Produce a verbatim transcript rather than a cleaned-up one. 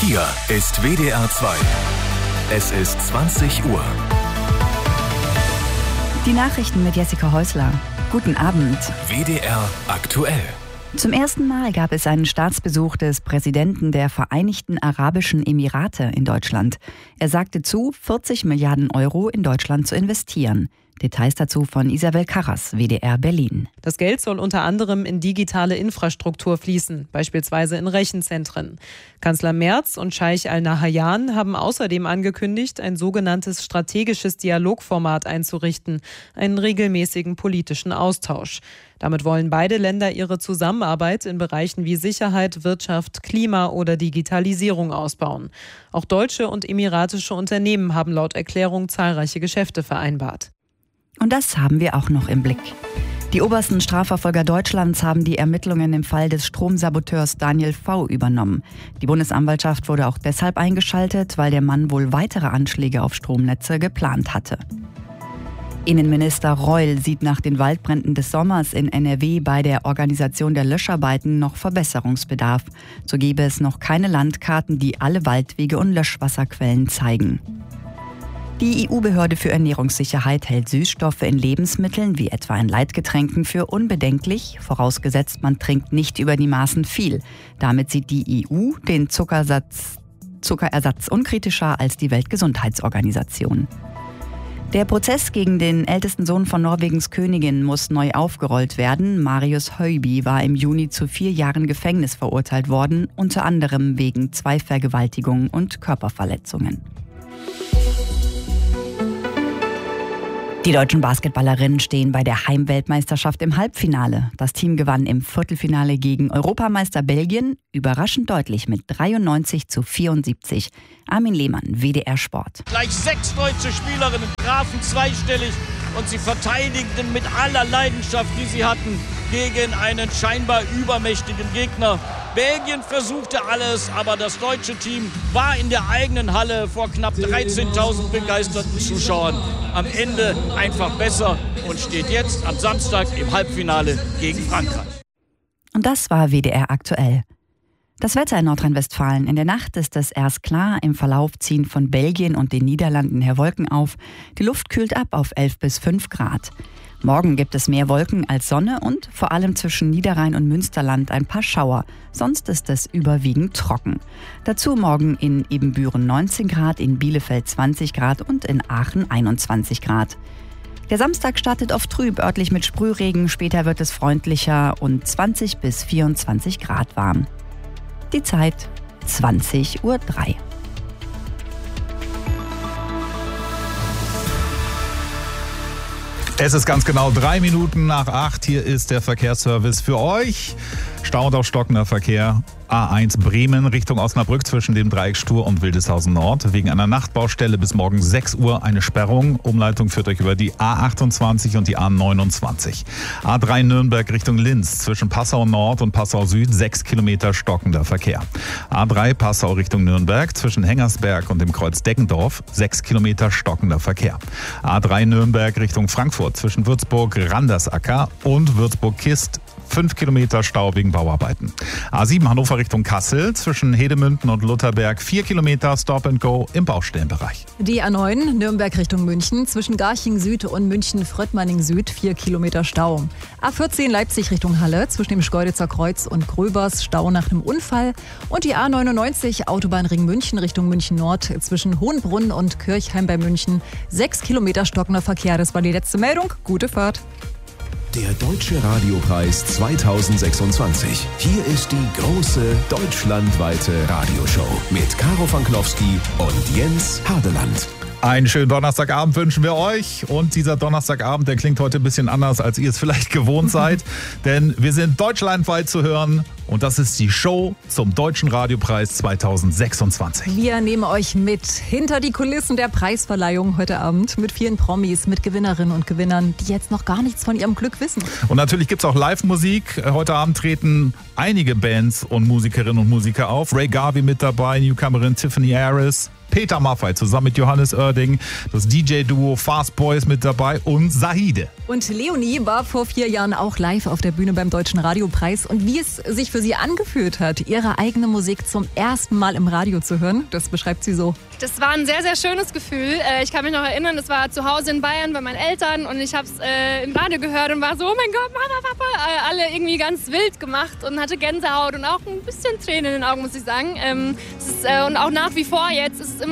Hier ist W D R zwei. Es ist zwanzig Uhr. Die Nachrichten mit Jessica Häusler. Guten Abend. W D R aktuell. Zum ersten Mal gab es einen Staatsbesuch des Präsidenten der Vereinigten Arabischen Emirate in Deutschland. Er sagte zu, vierzig Milliarden Euro in Deutschland zu investieren. Details dazu von Isabel Karras, W D R Berlin. Das Geld soll unter anderem in digitale Infrastruktur fließen, beispielsweise in Rechenzentren. Kanzler Merz und Scheich Al-Nahyan haben außerdem angekündigt, ein sogenanntes strategisches Dialogformat einzurichten, einen regelmäßigen politischen Austausch. Damit wollen beide Länder ihre Zusammenarbeit in Bereichen wie Sicherheit, Wirtschaft, Klima oder Digitalisierung ausbauen. Auch deutsche und emiratische Unternehmen haben laut Erklärung zahlreiche Geschäfte vereinbart. Und das haben wir auch noch im Blick. Die obersten Strafverfolger Deutschlands haben die Ermittlungen im Fall des Stromsaboteurs Daniel V. übernommen. Die Bundesanwaltschaft wurde auch deshalb eingeschaltet, weil der Mann wohl weitere Anschläge auf Stromnetze geplant hatte. Innenminister Reul sieht nach den Waldbränden des Sommers in N R W bei der Organisation der Löscharbeiten noch Verbesserungsbedarf. So gäbe es noch keine Landkarten, die alle Waldwege und Löschwasserquellen zeigen. Die E U-Behörde für Ernährungssicherheit hält Süßstoffe in Lebensmitteln, wie etwa in Leitgetränken, für unbedenklich, vorausgesetzt man trinkt nicht über die Maßen viel. Damit sieht die E U den Zuckersatz, Zuckerersatz unkritischer als die Weltgesundheitsorganisation. Der Prozess gegen den ältesten Sohn von Norwegens Königin muss neu aufgerollt werden. Marius Høiby war im Juni zu vier Jahren Gefängnis verurteilt worden, unter anderem wegen zwei Vergewaltigungen und Körperverletzungen. Die deutschen Basketballerinnen stehen bei der Heimweltmeisterschaft im Halbfinale. Das Team gewann im Viertelfinale gegen Europameister Belgien überraschend deutlich mit dreiundneunzig zu vierundsiebzig. Armin Lehmann, W D R Sport. Gleich sechs deutsche Spielerinnen trafen zweistellig und sie verteidigten mit aller Leidenschaft, die sie hatten, gegen einen scheinbar übermächtigen Gegner. Belgien versuchte alles, aber das deutsche Team war in der eigenen Halle vor knapp dreizehntausend begeisterten Zuschauern am Ende einfach besser und steht jetzt am Samstag im Halbfinale gegen Frankreich. Und das war W D R aktuell. Das Wetter in Nordrhein-Westfalen. In der Nacht ist es erst klar. Im Verlauf ziehen von Belgien und den Niederlanden her Wolken auf. Die Luft kühlt ab auf elf bis fünf Grad. Morgen gibt es mehr Wolken als Sonne und vor allem zwischen Niederrhein und Münsterland ein paar Schauer. Sonst ist es überwiegend trocken. Dazu morgen in Ebenbüren neunzehn Grad, in Bielefeld zwanzig Grad und in Aachen einundzwanzig Grad. Der Samstag startet oft trüb, örtlich mit Sprühregen. Später wird es freundlicher und zwanzig bis vierundzwanzig Grad warm. Die Zeit zwanzig Uhr drei. Es ist ganz genau drei Minuten nach acht. Hier ist der Verkehrsservice für euch. Stau und auch stockender Verkehr. A eins Bremen Richtung Osnabrück zwischen dem Dreieck Stur und Wildeshausen Nord. Wegen einer Nachtbaustelle bis morgen sechs Uhr eine Sperrung. Umleitung führt euch über die A achtundzwanzig und die A neunundzwanzig. A drei Nürnberg Richtung Linz zwischen Passau Nord und Passau Süd sechs Kilometer stockender Verkehr. A drei Passau Richtung Nürnberg zwischen Hengersberg und dem Kreuz Deggendorf sechs Kilometer stockender Verkehr. A drei Nürnberg Richtung Frankfurt zwischen Würzburg-Randersacker und Würzburg-Kist fünf Kilometer Stau wegen Bauarbeiten. A sieben Hannover Richtung Kassel zwischen Hedemünden und Lutherberg vier Kilometer Stop and Go im Baustellenbereich. Die A neun Nürnberg Richtung München zwischen Garching Süd und München-Fröttmanning Süd vier Kilometer Stau. A vierzehn Leipzig Richtung Halle zwischen dem Schkeuditzer Kreuz und Gröbers Stau nach einem Unfall. Und die A neunundneunzig Autobahnring München Richtung München Nord zwischen Hohenbrunn und Kirchheim bei München sechs Kilometer stockender Verkehr. Das war die letzte Meldung. Gute Fahrt. Der Deutsche Radiopreis zweitausendsechsundzwanzig. Hier ist die große deutschlandweite Radioshow mit Caro Fanklowski und Jens Hardeland. Einen schönen Donnerstagabend wünschen wir euch. Und dieser Donnerstagabend, der klingt heute ein bisschen anders, als ihr es vielleicht gewohnt seid. Denn wir sind deutschlandweit zu hören. Und das ist die Show zum Deutschen Radiopreis zweitausendsechsundzwanzig. Wir nehmen euch mit hinter die Kulissen der Preisverleihung heute Abend. Mit vielen Promis, mit Gewinnerinnen und Gewinnern, die jetzt noch gar nichts von ihrem Glück wissen. Und natürlich gibt es auch Live-Musik. Heute Abend treten einige Bands und Musikerinnen und Musiker auf. Ray Garvey mit dabei, Newcomerin Tiffany Harris. Peter Maffay zusammen mit Johannes Oerding, das D J-Duo Fast Boys mit dabei und Zahide. Und Leonie war vor vier Jahren auch live auf der Bühne beim Deutschen Radiopreis. Und wie es sich für für sie angefühlt hat, ihre eigene Musik zum ersten Mal im Radio zu hören. Das beschreibt sie so. Das war ein sehr, sehr schönes Gefühl. Ich kann mich noch erinnern, das war zu Hause in Bayern bei meinen Eltern und ich habe es äh, im Radio gehört und war so, oh mein Gott, Mama, Papa, alle irgendwie ganz wild gemacht und hatte Gänsehaut und auch ein bisschen Tränen in den Augen, muss ich sagen. Ähm, es ist, äh, und auch nach wie vor jetzt ist es immer